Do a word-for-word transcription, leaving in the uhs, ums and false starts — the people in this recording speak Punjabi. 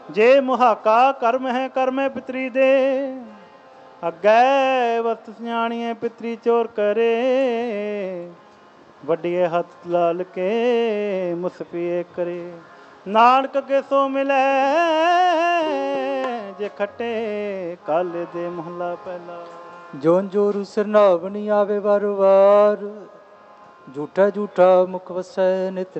ਜੇ ਮੁਹਾਕਾ ਕਰਮ ਹੈ ਕਰਮੇ ਪਿਤਰੀ ਦੇ, ਅੱਗੇ ਵਰਤ ਸਿਆਣੀਏ ਪਿਤਰੀ ਚੋਰ ਕਰੇ। ਵੱਡੀਏ ਹੱਥ ਲਾਲ ਕੇ ਮੁਸਫੀਏ ਕਰੇ, ਨਾਨਕ ਕੇ ਸੋ ਮਿਲੇ ਜੇ ਖੱਟੇ ਕਾਲੇ ਦੇ ਮਹੱਲਾ ਪਹਿਲਾ। ਜੋਨ ਜੋਰੂ ਸਿਰਨਾਵਣੀ ਆਵੇ ਵਾਰ ਵਾਰ, ਝੂਠਾ ਝੂਠਾ ਮੁਖ ਵਸੈ ਨਿਤ